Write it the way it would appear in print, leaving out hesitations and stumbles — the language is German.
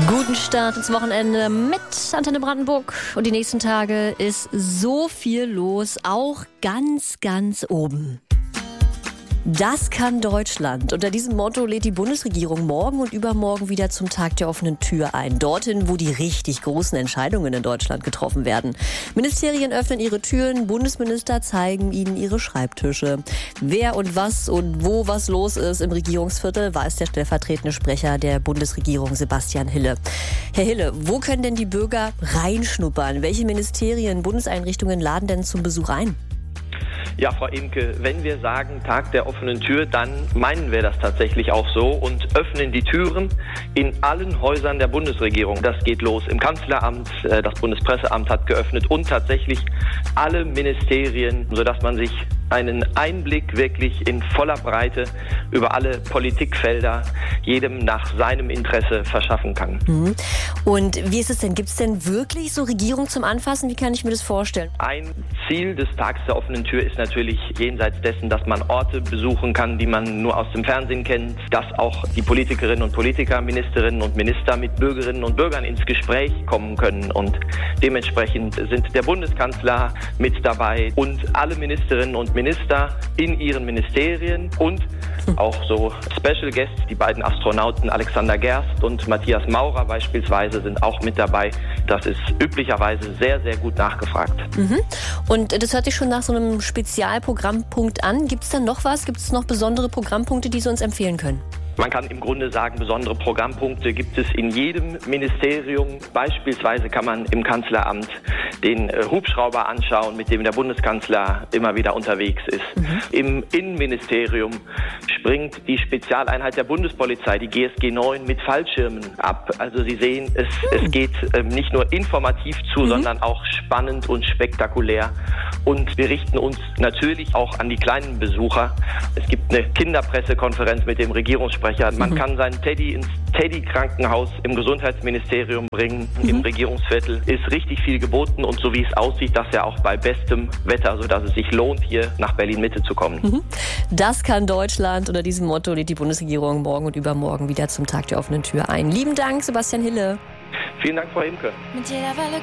Guten Start ins Wochenende mit Antenne Brandenburg. Und die nächsten Tage ist so viel los, auch ganz, ganz oben. Das kann Deutschland. Unter diesem Motto lädt die Bundesregierung morgen und übermorgen wieder zum Tag der offenen Tür ein. Dorthin, wo die richtig großen Entscheidungen in Deutschland getroffen werden. Ministerien öffnen ihre Türen, Bundesminister zeigen ihnen ihre Schreibtische. Wer und wo was los ist im Regierungsviertel, weiß der stellvertretende Sprecher der Bundesregierung Sebastian Hille. Herr Hille, wo können denn die Bürger reinschnuppern? Welche Ministerien, Bundeseinrichtungen laden denn zum Besuch ein? Ja, Frau Imke, wenn wir sagen Tag der offenen Tür, dann meinen wir das tatsächlich auch so und öffnen die Türen in allen Häusern der Bundesregierung. Das geht los im Kanzleramt, das Bundespresseamt hat geöffnet und tatsächlich alle Ministerien, sodass man sich einen Einblick wirklich in voller Breite über alle Politikfelder jedem nach seinem Interesse verschaffen kann. Und wie ist es denn? Gibt es denn wirklich so Regierung zum Anfassen? Wie kann ich mir das vorstellen? Ein Ziel des Tags der offenen Tür ist natürlich jenseits dessen, dass man Orte besuchen kann, die man nur aus dem Fernsehen kennt, dass auch die Politikerinnen und Politiker, Ministerinnen und Minister mit Bürgerinnen und Bürgern ins Gespräch kommen können. Und dementsprechend sind der Bundeskanzler mit dabei und alle Ministerinnen und Minister in ihren Ministerien und auch so Special Guests, die beiden Astronauten Alexander Gerst und Matthias Maurer beispielsweise sind auch mit dabei. Das ist üblicherweise sehr, sehr gut nachgefragt. Und das hört sich schon nach so einem Spezialprogrammpunkt an. Gibt es da noch was? Gibt es noch besondere Programmpunkte, die Sie uns empfehlen können? Man kann im Grunde sagen, besondere Programmpunkte gibt es in jedem Ministerium. Beispielsweise kann man im Kanzleramt den Hubschrauber anschauen, mit dem der Bundeskanzler immer wieder unterwegs ist. Im Innenministerium springt die Spezialeinheit der Bundespolizei, die GSG 9, mit Fallschirmen ab. Also Sie sehen, es geht nicht nur informativ zu, sondern auch spannend und spektakulär. Und wir richten uns natürlich auch an die kleinen Besucher. Es gibt eine Kinderpressekonferenz mit dem Regierungssprecher. Man kann seinen Teddy ins Teddy-Krankenhaus im Gesundheitsministerium bringen. Im Regierungsviertel ist richtig viel geboten und so wie es aussieht, das ja auch bei bestem Wetter, sodass es sich lohnt, hier nach Berlin-Mitte zu kommen. Das kann Deutschland. Unter diesem Motto lädt die Bundesregierung morgen und übermorgen wieder zum Tag der offenen Tür ein. Lieben Dank, Sebastian Hille. Vielen Dank, Frau Imke. Mit jeder Welle